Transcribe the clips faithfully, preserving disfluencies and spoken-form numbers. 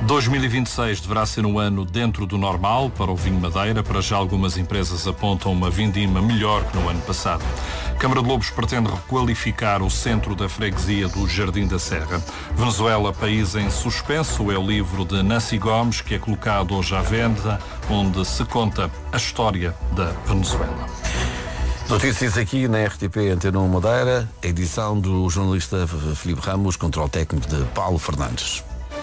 dois mil e vinte e seis deverá ser um ano dentro do normal para o vinho Madeira. Para já algumas empresas apontam uma vindima melhor que no ano passado. Câmara de Lobos pretende requalificar o centro da freguesia do Jardim da Serra. Venezuela, país em suspenso, é o livro de Nancy Gomes, que é colocado hoje à venda, onde se conta a história da Venezuela. Notícias aqui na R T P Antena um Madeira, edição do jornalista Filipe Ramos, controle técnico de Paulo Fernandes.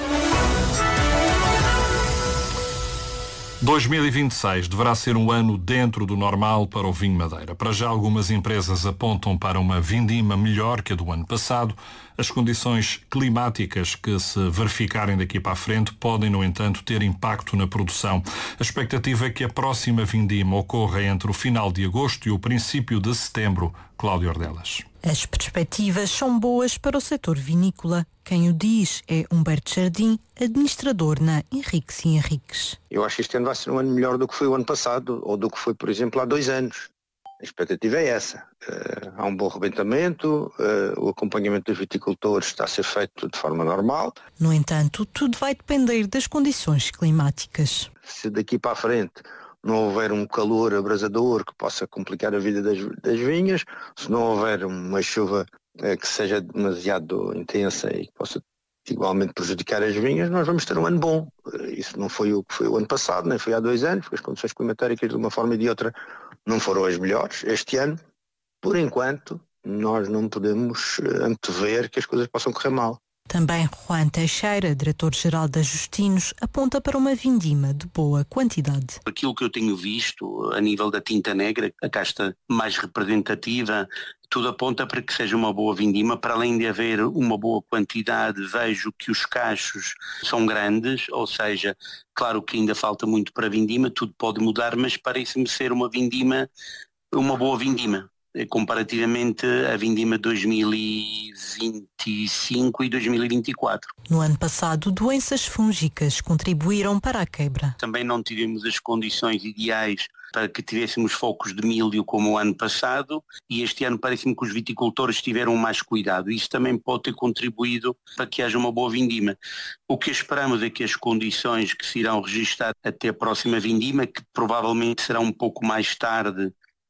dois mil e vinte e seis deverá ser um ano dentro do normal para o vinho Madeira. Para já algumas empresas apontam para uma vindima melhor que a do ano passado. As condições climáticas que se verificarem daqui para a frente podem, no entanto, ter impacto na produção. A expectativa é que a próxima vindima ocorra entre o final de agosto e o princípio de setembro. Cláudio Ordelas. As perspectivas são boas para o setor vinícola. Quem o diz é Humberto Jardim, administrador na Henriques e Henriques. Eu acho que este ano vai ser um ano melhor do que foi o ano passado, ou do que foi, por exemplo, há dois anos. A expectativa é essa. Uh, há um bom rebentamento, uh, o acompanhamento dos viticultores está a ser feito de forma normal. No entanto, tudo vai depender das condições climáticas. Se daqui para a frente não houver um calor abrasador que possa complicar a vida das, das vinhas, se não houver uma chuva uh, que seja demasiado intensa e que possa igualmente prejudicar as vinhas, nós vamos ter um ano bom. Uh, isso não foi o que foi o ano passado, nem foi há dois anos, porque as condições climatéricas de uma forma e de outra não foram as melhores. Este ano, por enquanto, nós não podemos antever que as coisas possam correr mal. Também Juan Teixeira, diretor-geral da Justinos, aponta para uma vindima de boa quantidade. Aquilo que eu tenho visto a nível da tinta negra, a casta mais representativa, tudo aponta para que seja uma boa vindima. Para além de haver uma boa quantidade, vejo que os cachos são grandes, ou seja, claro que ainda falta muito para a vindima, tudo pode mudar, mas parece-me ser uma vindima, uma boa vindima, comparativamente à vindima dois mil e vinte e cinco e dois mil e vinte e quatro. No ano passado, doenças fúngicas contribuíram para a quebra. Também não tivemos as condições ideais para que tivéssemos focos de milho como o ano passado, e este ano parece-me que os viticultores tiveram mais cuidado. Isso também pode ter contribuído para que haja uma boa vindima. O que esperamos é que as condições que se irão registrar até a próxima vindima, que provavelmente será um pouco mais tarde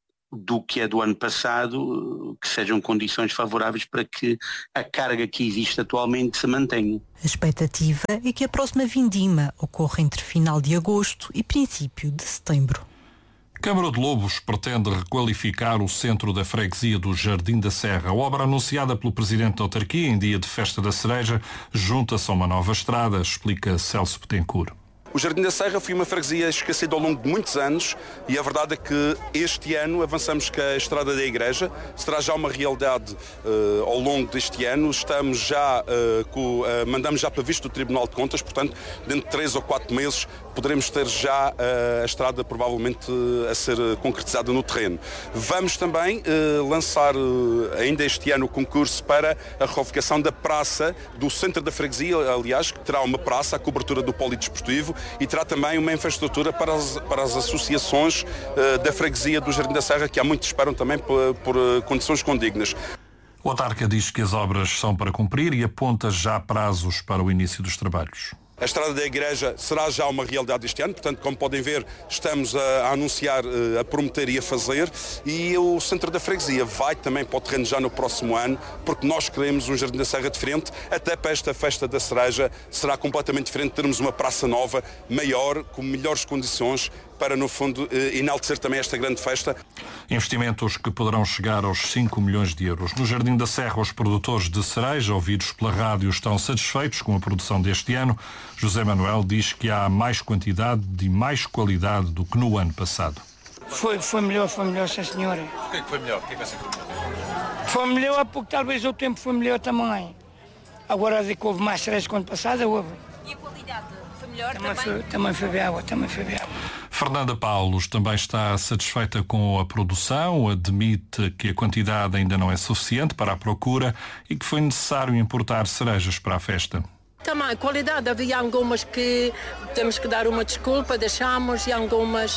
do que é do ano passado, que sejam condições favoráveis para que a carga que existe atualmente se mantenha. A expectativa é que a próxima vindima ocorra entre final de agosto e princípio de setembro. Câmara de Lobos pretende requalificar o centro da freguesia do Jardim da Serra. A obra anunciada pelo Presidente da Autarquia em dia de Festa da Cereja junta-se a uma nova estrada, explica Celso Betancourt. O Jardim da Serra foi uma freguesia esquecida ao longo de muitos anos e a verdade é que este ano avançamos com a Estrada da Igreja. Será já uma realidade uh, ao longo deste ano. Estamos já, uh, com, uh, mandamos já para visto do Tribunal de Contas, portanto, dentro de três ou quatro meses poderemos ter já uh, a estrada provavelmente uh, a ser uh, concretizada no terreno. Vamos também uh, lançar uh, ainda este ano o concurso para a requalificação da praça do centro da freguesia, aliás, que terá uma praça, a cobertura do polidesportivo, e terá também uma infraestrutura para as, para as associações uh, da freguesia do Jardim da Serra, que há muito esperam também por, por uh, condições condignas. O autarca diz que as obras são para cumprir e aponta já prazos para o início dos trabalhos. A Estrada da Igreja será já uma realidade este ano, portanto, como podem ver, estamos a, a anunciar, a prometer e a fazer, e o centro da freguesia vai também para o terreno já no próximo ano, porque nós queremos um Jardim da Serra diferente. Até para esta festa da cereja será completamente diferente, termos uma praça nova, maior, com melhores condições, para, no fundo, enaltecer também esta grande festa. Investimentos que poderão chegar aos cinco milhões de euros. No Jardim da Serra, os produtores de cereja, ouvidos pela rádio, estão satisfeitos com a produção deste ano. José Manuel diz que há mais quantidade e mais qualidade do que no ano passado. Foi, foi melhor, foi melhor, sim senhora. O que é que foi melhor? O que é que vai ser melhor? Foi melhor porque talvez o tempo foi melhor também. Agora de que houve mais cereja que o ano passado, houve. E a qualidade foi melhor também? Também foi, também foi boa, também foi boa. Fernanda Paulos também está satisfeita com a produção, admite que a quantidade ainda não é suficiente para a procura e que foi necessário importar cerejas para a festa. Também, qualidade, havia algumas que temos que dar uma desculpa, deixamos, e algumas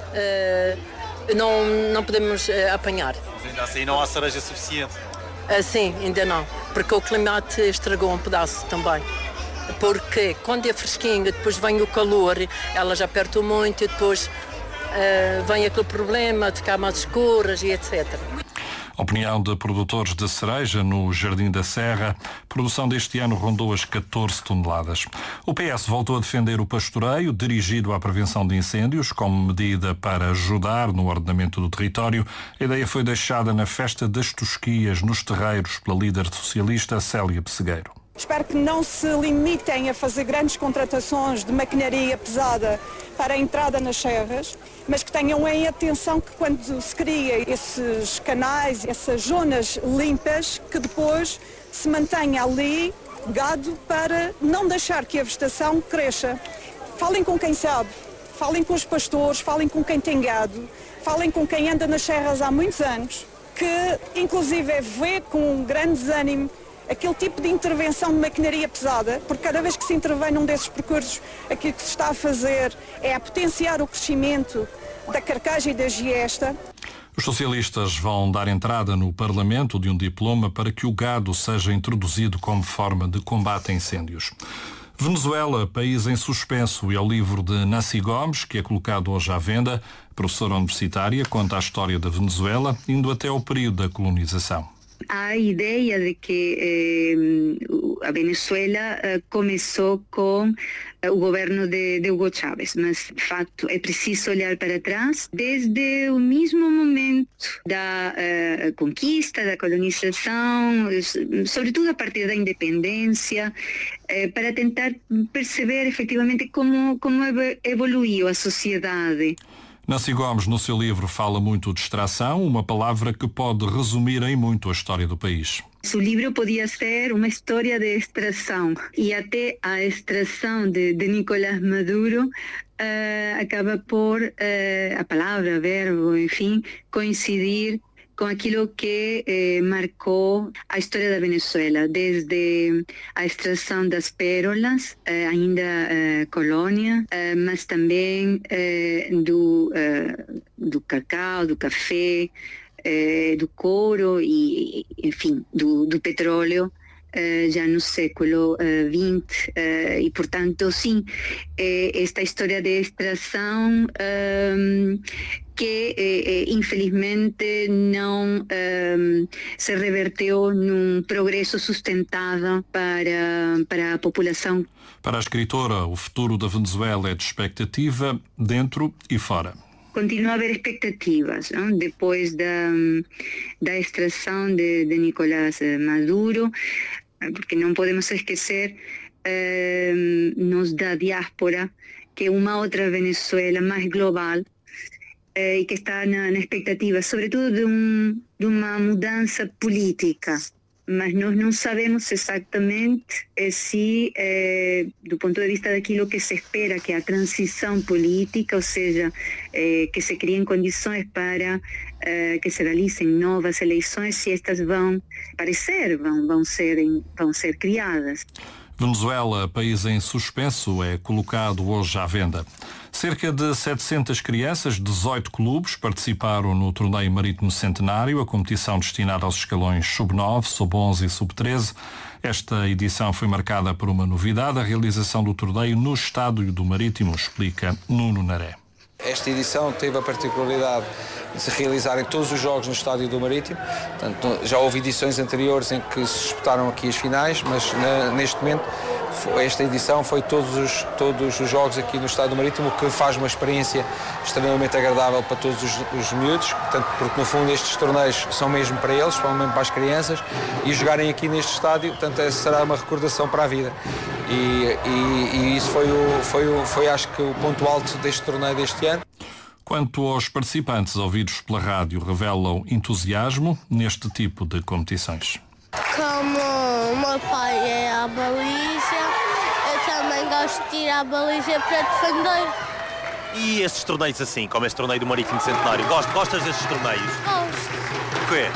uh, não, não podemos uh, apanhar. Mas ainda assim não há cereja suficiente? Uh, sim, ainda não, porque o clima estragou um pedaço também. porque quando é fresquinho, depois vem o calor, elas apertam muito e depois uh, vem aquele problema de ficar mais escuras e etcétera. Opinião de produtores de cereja no Jardim da Serra. A produção deste ano rondou as catorze toneladas. O P S voltou a defender o pastoreio, dirigido à prevenção de incêndios, como medida para ajudar no ordenamento do território. A ideia foi deixada na Festa das Tosquias, nos Terreiros, pela líder socialista Célia Pessegueiro. Espero que não se limitem a fazer grandes contratações de maquinaria pesada para a entrada nas serras, mas que tenham em atenção que quando se cria esses canais, essas zonas limpas, que depois se mantenha ali gado para não deixar que a vegetação cresça. Falem com quem sabe, falem com os pastores, falem com quem tem gado, falem com quem anda nas serras há muitos anos, que inclusive vê com grande desânimo aquele tipo de intervenção de maquinaria pesada, porque cada vez que se intervém num desses percursos, aquilo que se está a fazer é a potenciar o crescimento da carcagem e da giesta. Os socialistas vão dar entrada no Parlamento de um diploma para que o gado seja introduzido como forma de combate a incêndios. Venezuela, país em suspenso, é o livro de Nancy Gomes, que é colocado hoje à venda. A professora universitária conta a história da Venezuela, indo até ao período da colonização. A ideia de que eh, a Venezuela eh, começou com eh, o governo de, de Hugo Chávez, mas de facto é preciso olhar para trás desde o mesmo momento da eh, conquista, da colonização, sobretudo a partir da independência, eh, para tentar perceber efetivamente como, como evoluiu a sociedade. Nancy Gomes, no seu livro, fala muito de extração, uma palavra que pode resumir em muito a história do país. O livro podia ser uma história de extração e até a extração de, de Nicolás Maduro uh, acaba por uh, a palavra, verbo, enfim, coincidir com aquilo que eh, marcou a história da Venezuela, desde a extração das pérolas, eh, ainda eh, colônia, eh, mas também eh, do, eh, do cacau, do café, eh, do couro e, enfim, do, do petróleo, eh, já no século vinte. Eh, e, portanto, sim, eh, esta história de extração eh, que eh, infelizmente não eh, se reverteu num progresso sustentável para, para a população. Para a escritora, o futuro da Venezuela é de expectativa dentro e fora. Continua a haver expectativas, não? Depois da, da extração de, de Nicolás Maduro, porque não podemos esquecer eh, nos da diáspora que uma outra Venezuela mais global eh, e que está na, na expectativa, sobretudo de, um, de uma mudança política. Mas nós não sabemos exatamente eh, se, eh, do ponto de vista daquilo que se espera, que é a transição política, ou seja, eh, que se criem condições para eh, que se realicem novas eleições, se estas vão aparecer, vão, vão, ser, vão ser criadas. Venezuela, país em suspenso, é colocado hoje à venda. Cerca de setecentas crianças, dezoito clubes, participaram no torneio marítimo centenário, a competição destinada aos escalões sub nove, sub onze e sub treze. Esta edição foi marcada por uma novidade, a realização do torneio no estádio do Marítimo, explica Nuno Naré. Esta edição teve a particularidade de se realizarem todos os jogos no Estádio do Marítimo. Portanto, já houve edições anteriores em que se disputaram aqui as finais, mas na, neste momento esta edição foi todos os, todos os jogos aqui no Estádio do Marítimo, o que faz uma experiência extremamente agradável para todos os, os miúdos, portanto, porque no fundo estes torneios são mesmo para eles, são mesmo para as crianças, e jogarem aqui neste estádio, portanto, essa será uma recordação para a vida. E, e, e isso foi, o, foi, o, foi acho que o ponto alto deste torneio deste ano. Quanto aos participantes ouvidos pela rádio, revelam entusiasmo neste tipo de competições. Como o meu pai é a baliza, eu também gosto de tirar a baliza para defender. E estes torneios assim, como este torneio do Marítimo Centenário, gostas, gostas destes torneios? Gosto. Porquê?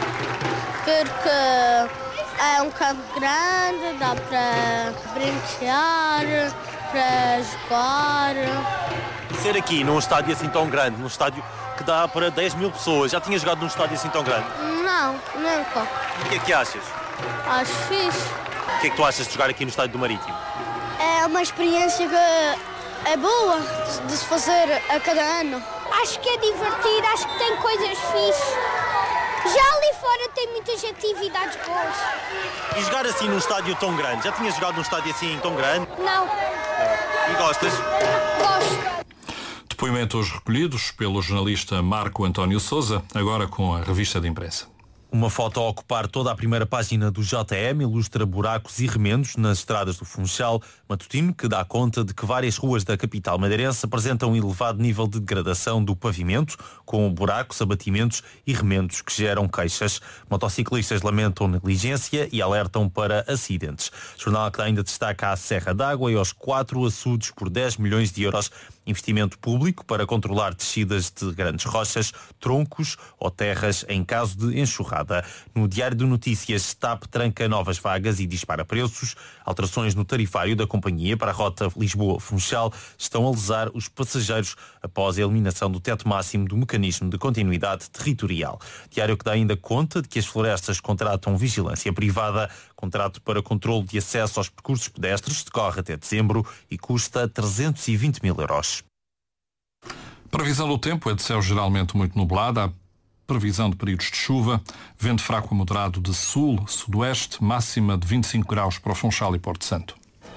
Porque é um campo grande, dá para brincar, para jogar. Ser aqui num estádio assim tão grande, num estádio que dá para dez mil pessoas, já tinha jogado num estádio assim tão grande? Não, nunca. O que é que achas? Acho fixe. O que é que tu achas de jogar aqui no estádio do Marítimo? É, uma experiência que é boa de se fazer a cada ano. Acho que é divertido, acho que tem coisas fixes. Já ali fora tem muitas atividades boas. E jogar assim num estádio tão grande? Já tinhas jogado num estádio assim tão grande? Não. E gostas? Gosto. Depoimentos recolhidos pelo jornalista Marco António Sousa, agora com a revista de imprensa. Uma foto a ocupar toda a primeira página do J M ilustra buracos e remendos nas estradas do Funchal Matutino, que dá conta de que várias ruas da capital madeirense apresentam um elevado nível de degradação do pavimento, com buracos, abatimentos e remendos que geram queixas. Motociclistas lamentam negligência e alertam para acidentes. Jornal que dá ainda destaque à Serra d'Água e aos quatro açudes por dez milhões de euros. Investimento público para controlar descidas de grandes rochas, troncos ou terras em caso de enxurrada. No Diário de Notícias, T A P tranca novas vagas e dispara preços. Alterações no tarifário da companhia para a rota Lisboa-Funchal estão a lesar os passageiros após a eliminação do teto máximo do mecanismo de continuidade territorial. Diário que dá ainda conta de que as florestas contratam vigilância privada. Contrato para controle de acesso aos percursos pedestres decorre até dezembro e custa trezentos e vinte mil euros. Previsão do tempo é de céu geralmente muito nublado. Há previsão de períodos de chuva, vento fraco a moderado de sul, sudoeste, máxima de vinte e cinco graus para o Funchal e Porto Santo.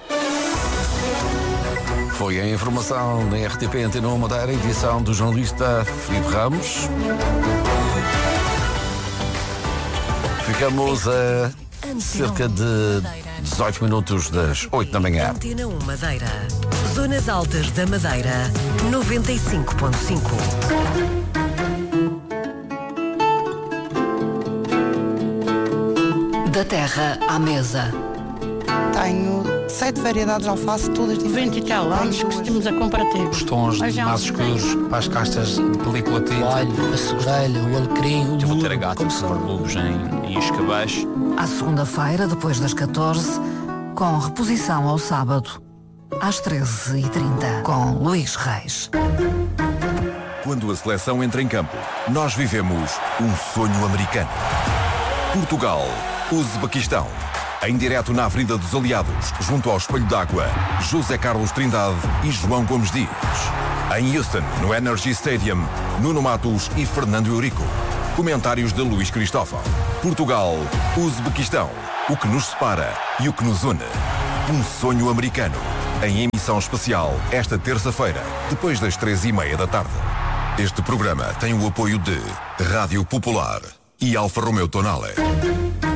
Foi a informação na R T P Antena um Madeira, edição do jornalista Filipe Ramos. Ficamos a cerca de dezoito minutos das oito da manhã. Antena um Madeira. Zonas altas da Madeira. noventa e cinco ponto cinco. Da terra à mesa. Tenho sete variedades de alface, todas diferentes. vinte e tal anos que estamos a compartilhar. Os tons mais escuros para as castas de película tinta. O alho, a segurelha, o alecrim, o Eu vou ter a gata de lobos em, em escabeche. À segunda-feira, depois das catorze, com reposição ao sábado, às treze e trinta, com Luís Reis. Quando a seleção entra em campo, nós vivemos um sonho americano. Portugal, Uzbequistão. Em direto na Avenida dos Aliados, junto ao Espelho d'Água, José Carlos Trindade e João Gomes Dias. Em Houston, no Energy Stadium, Nuno Matos e Fernando Eurico. Comentários de Luís Cristóvão. Portugal, Uzbequistão. O que nos separa e o que nos une. Um sonho americano. Em emissão especial, esta terça-feira, depois das três e meia da tarde. Este programa tem o apoio de Rádio Popular e Alfa Romeo Tonale.